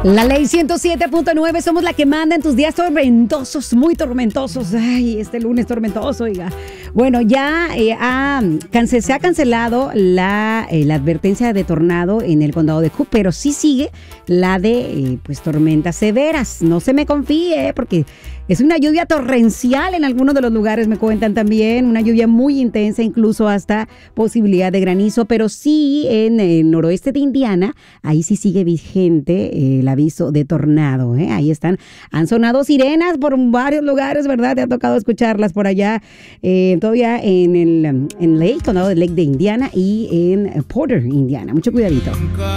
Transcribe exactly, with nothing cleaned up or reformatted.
La ley ciento siete punto nueve, somos la que manda en tus días tormentosos, muy tormentosos. Ay, este lunes tormentoso, oiga. Bueno, ya eh, ha, cance, se ha cancelado la, eh, la advertencia de tornado en el condado de Cook, pero sí sigue la de eh, pues tormentas severas. No se me confíe, porque es una lluvia torrencial en algunos de los lugares, me cuentan también. Una lluvia muy intensa, incluso hasta posibilidad de granizo, pero sí en el noroeste de Indiana, ahí sí sigue vigente eh, la aviso de tornado, ¿eh? Ahí están, han sonado sirenas por varios lugares, ¿verdad? Te ha tocado escucharlas por allá, eh, todavía en el en Lake, condado de Lake de Indiana y en Porter, Indiana. Mucho cuidadito.